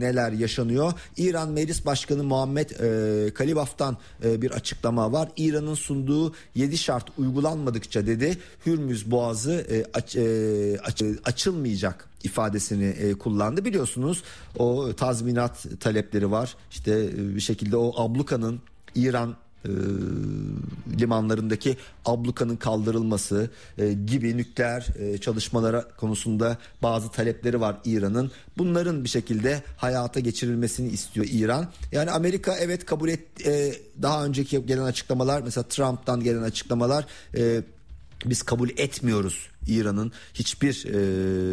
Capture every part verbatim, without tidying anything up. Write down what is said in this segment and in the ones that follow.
neler yaşanıyor? İran Meclis Başkanı Muhammed e, Kalibaf'tan e, bir açıklama var. İran'ın sunduğu yedi şart uygulanmadıkça dedi Hürmüz Boğazı e, aç, e, aç, açılmayacak ifadesini e, kullandı. Biliyorsunuz o tazminat talepleri var. İşte e, bir şekilde o ablukanın İran e, limanlarındaki ablukanın kaldırılması e, gibi nükleer e, çalışmalara konusunda bazı talepleri var İran'ın. Bunların bir şekilde hayata geçirilmesini istiyor İran. Yani Amerika evet kabul et, e, daha önceki gelen açıklamalar, mesela Trump'tan gelen açıklamalar, e, biz kabul etmiyoruz İran'ın hiçbir e,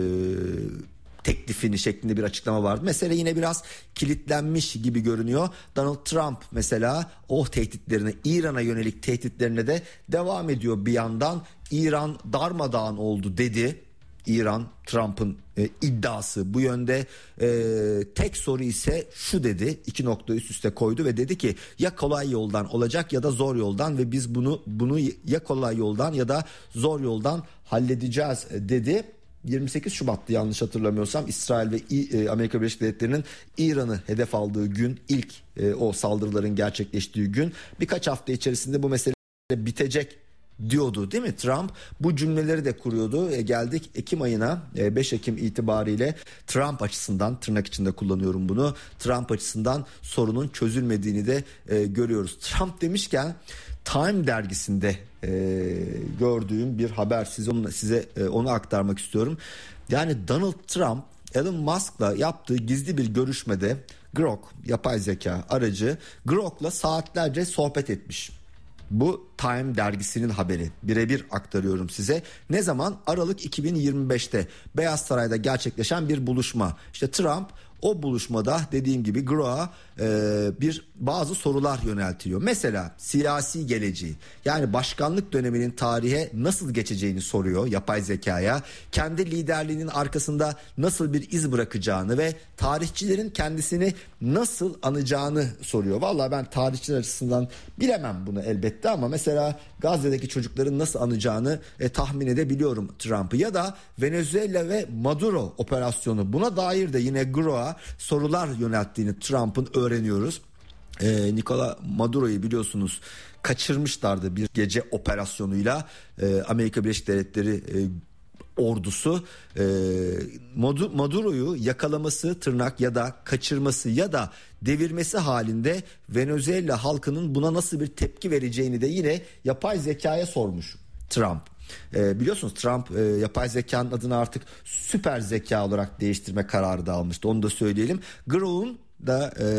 teklifini şeklinde bir açıklama vardı. Mesele yine biraz kilitlenmiş gibi görünüyor. Donald Trump mesela o tehditlerine, İran'a yönelik tehditlerine de devam ediyor bir yandan. İran darmadağın oldu dedi. İran, Trump'ın e, iddiası bu yönde. E, tek soru ise şu dedi, iki nokta üst üste koydu ve dedi ki ya kolay yoldan olacak ya da zor yoldan ve biz bunu bunu ya kolay yoldan ya da zor yoldan halledeceğiz dedi. yirmi sekiz Şubat'ta yanlış hatırlamıyorsam İsrail ve Amerika Birleşik Devletleri'nin İran'ı hedef aldığı gün, ilk e, o saldırıların gerçekleştiği gün, birkaç hafta içerisinde bu mesele bitecek diyordu değil mi Trump? Bu cümleleri de kuruyordu. E, geldik Ekim ayına, e, beş Ekim itibariyle Trump açısından, tırnak içinde kullanıyorum bunu, Trump açısından sorunun çözülmediğini de e, görüyoruz. Trump demişken Time dergisinde e, gördüğüm bir haber, size onu, size e, onu aktarmak istiyorum. Yani Donald Trump Elon Musk'la yaptığı gizli bir görüşmede Grok, yapay zeka aracı Grok'la saatlerce sohbet etmiş. Bu Time dergisinin haberi, birebir aktarıyorum size. Ne zaman? Aralık iki bin yirmi beşte Beyaz Saray'da gerçekleşen bir buluşma. İşte Trump o buluşmada dediğim gibi Grok'a e, bir bazı sorular yöneltiliyor. Mesela siyasi geleceği, yani başkanlık döneminin tarihe nasıl geçeceğini soruyor yapay zekaya. Kendi liderliğinin arkasında nasıl bir iz bırakacağını ve tarihçilerin kendisini nasıl anacağını soruyor. Vallahi ben tarihçiler açısından bilemem bunu elbette ama mesela Gazze'deki çocukların nasıl anacağını e, tahmin edebiliyorum Trump'ı. Ya da Venezuela ve Maduro operasyonu, buna dair de yine Grok'a sorular yönelttiğini Trump'ın öğreniyoruz. Ee, Nicolas Maduro'yu biliyorsunuz kaçırmışlardı bir gece operasyonuyla. Ee, Amerika Birleşik Devletleri e, ordusu e, Maduro'yu yakalaması, tırnak ya da kaçırması ya da devirmesi halinde Venezuela halkının buna nasıl bir tepki vereceğini de yine yapay zekaya sormuş Trump. E, biliyorsunuz Trump e, yapay zekanın adını artık süper zeka olarak değiştirme kararı da almıştı. Onu da söyleyelim. Grok'un da e,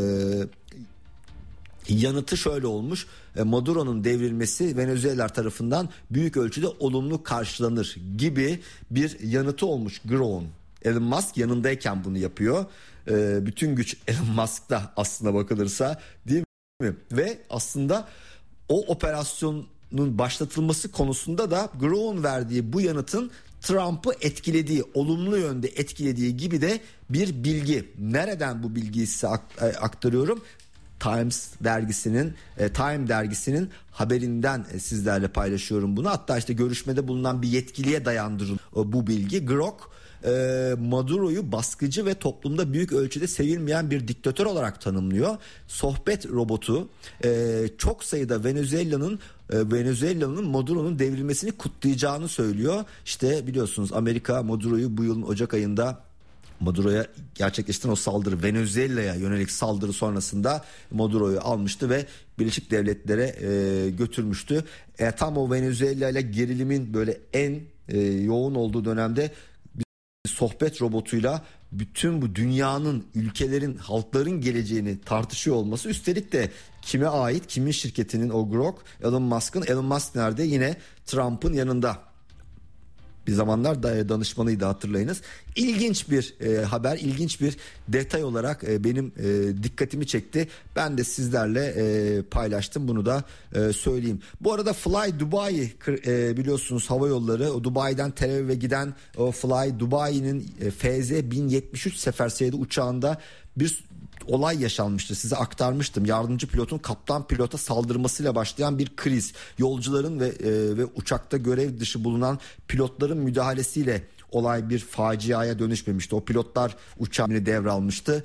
yanıtı şöyle olmuş: e, Maduro'nun devrilmesi Venezuela tarafından büyük ölçüde olumlu karşılanır gibi bir yanıtı olmuş Grok'un. Elon Musk yanındayken bunu yapıyor. E, bütün güç Elon Musk'ta aslına bakılırsa, değil mi? Ve aslında o operasyon başlatılması konusunda da Grok'un verdiği bu yanıtın Trump'ı etkilediği, olumlu yönde etkilediği gibi de bir bilgi. Nereden bu bilgiyi size aktarıyorum? Times dergisinin, Time dergisinin haberinden sizlerle paylaşıyorum bunu. Hatta işte görüşmede bulunan bir yetkiliye dayandırılıyor bu bilgi. Grok Maduro'yu baskıcı ve toplumda büyük ölçüde sevilmeyen bir diktatör olarak tanımlıyor. Sohbet robotu çok sayıda Venezuela'nın Venezuela'nın Maduro'nun devrilmesini kutlayacağını söylüyor. İşte biliyorsunuz Amerika Maduro'yu bu yılın Ocak ayında, Maduro'ya gerçekleştiren o saldırı, Venezuela'ya yönelik saldırı sonrasında Maduro'yu almıştı ve Birleşik Devletlere e, götürmüştü. E, tam o Venezuela ile gerilimin böyle en e, yoğun olduğu dönemde bir sohbet robotuyla bütün bu dünyanın, ülkelerin, halkların geleceğini tartışıyor olması, üstelik de kime ait, kimin şirketinin o Grok, Elon Musk'ın. Elon Musk nerede? Yine Trump'ın yanında. Bir zamanlar da danışmanıydı, hatırlayınız. İlginç bir e, haber, ilginç bir detay olarak e, benim e, dikkatimi çekti. Ben de sizlerle e, paylaştım, bunu da e, söyleyeyim. Bu arada Fly Dubai e, biliyorsunuz hava yolları, o Dubai'den Tel Aviv'e giden o Fly Dubai'nin e, F Z bin yetmiş üç sefer sayılı uçağında bir olay yaşanmıştı, size aktarmıştım. Yardımcı pilotun kaptan pilota saldırmasıyla başlayan bir kriz. Yolcuların ve e, ve uçakta görev dışı bulunan pilotların müdahalesiyle olay bir faciaya dönüşmemişti. O pilotlar uçağını devralmıştı.